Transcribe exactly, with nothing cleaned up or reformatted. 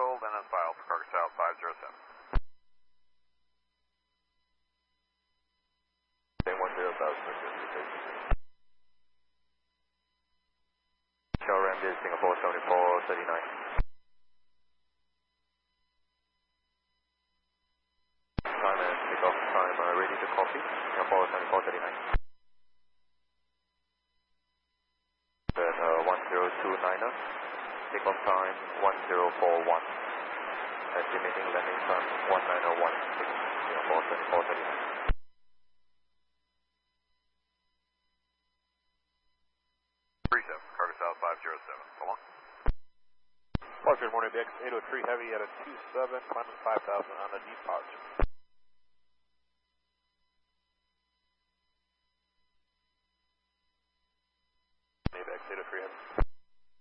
controlled and then filed for Cargo South five zero seven. one zero South, Shell Ram is Singapore seventy-four thirty-nine. Time and takeoff time uh, ready to copy, Singapore seventy-four thirty-nine. Then uh, one zero two niner, takeoff time one zero four one. Estimating landing time one nine zero one six, Singapore seventy-four thirty-nine. three seven, Cargo South five zero seven. So long. Well, good morning, Dex eight oh three Heavy at a two seven, climbing five thousand on the departure.